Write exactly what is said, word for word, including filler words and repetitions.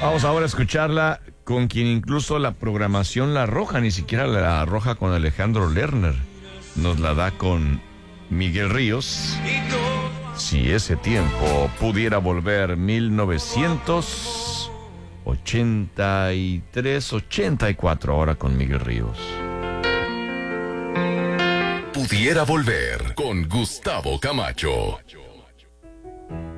Vamos ahora a escucharla con quien incluso la programación la arroja, ni siquiera la arroja con Alejandro Lerner. Nos la da con Miguel Ríos. Si ese tiempo pudiera volver, mil novecientos ochenta y tres, ochenta y cuatro, ahora con Miguel Ríos. Pudiera volver con Gustavo Camacho.